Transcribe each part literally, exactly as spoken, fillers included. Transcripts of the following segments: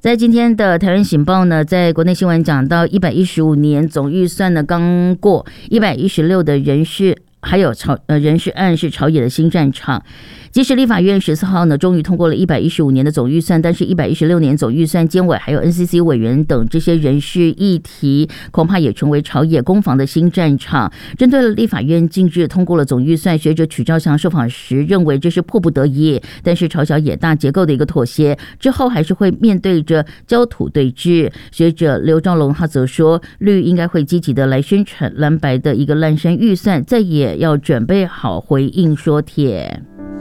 在今天的台湾醒报呢，在国内新闻讲到一百一十五年总预算呢刚过，一百一十六的人事还有朝呃人事案是朝野的新战场。即使立法院十四号呢，终于通过了一百一十五年的总预算，但是一百一十六年总预算监委还有 N C C 委员等这些人事议题，恐怕也成为朝野攻防的新战场。针对了立法院近日通过了总预算，学者曲兆祥受访时认为这是迫不得已，但是朝小野大结构的一个妥协，之后还是会面对着焦土对峙。学者刘兆龙他则说，绿应该会积极的来宣传蓝白的一个烂山预算，再也要准备好回应说帖。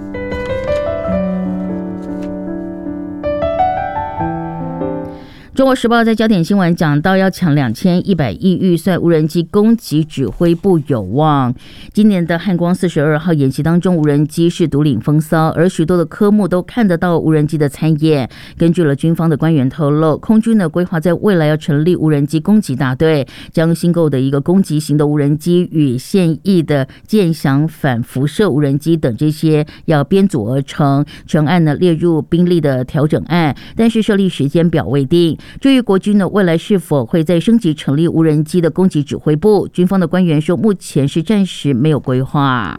中国时报在焦点新闻讲到，要抢两千一百亿预算，无人机攻击指挥部有望。今年的汉光四十二号演习当中，无人机是独领风骚，而许多的科目都看得到无人机的参演。根据了军方的官员透露，空军呢规划在未来要成立无人机攻击大队，将新购的一个攻击型的无人机与现役的舰翔反辐射无人机等这些要编组而成，全案呢列入兵力的调整案，但是设立时间表未定。至于国军呢未来是否会再升级成立无人机的攻击指挥部，军方的官员说目前是暂时没有规划。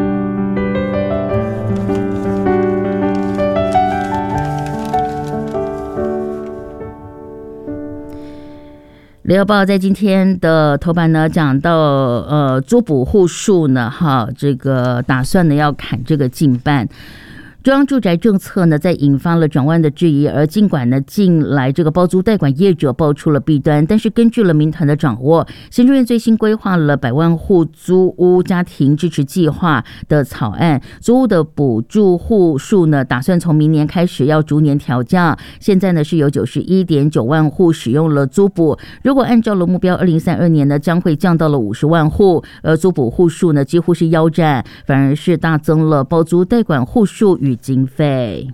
联合报在今天的头版呢讲到，呃，租补户数呢，哈，这个打算呢要砍这个近半。中央住宅政策呢，在引发了转弯的质疑，而尽管呢，近来这个包租代管业者爆出了弊端，但是根据了民团的掌握，行政院最新规划了百万户租屋家庭支持计划的草案，租屋的补助户数呢，打算从明年开始要逐年调降，现在呢是有九十一点九万户使用了租补，如果按照了目标，二零三二年呢将会降到了五十万户，而租补户数呢几乎是腰斩，反而是大增了包租代管户数与经费。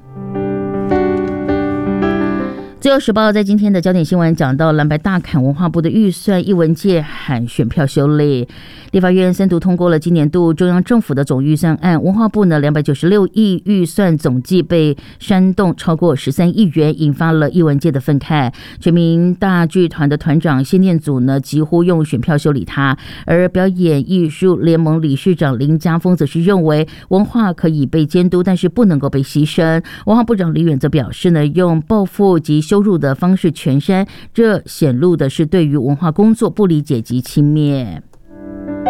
自由时报在今天的焦点新闻讲到，蓝白大砍文化部的预算，艺文界喊选票修例。立法院三读通过了今年度中央政府的总预算案，文化部呢两百九十六亿预算总计被煽动超过十三亿元，引发了艺文界的愤慨。全民大剧团的团长谢念祖呢几乎用选票修理他，而表演艺术联盟理事长林佳峰则是认为文化可以被监督，但是不能够被牺牲。文化部长李远则表示呢，用报复及羞辱的方式全删，这显露的是对于文化工作不理解及轻蔑。